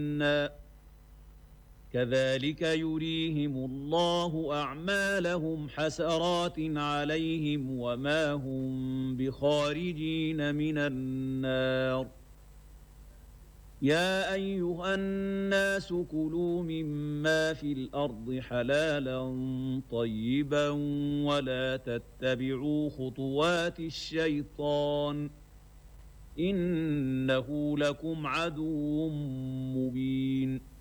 كذلك يريهم الله أعمالهم حسرات عليهم وما هم بخارجين من النار. يا أيها الناس كلوا مما في الأرض حلالا طيبا ولا تتبعوا خطوات الشيطان إنه لكم عدو مبين.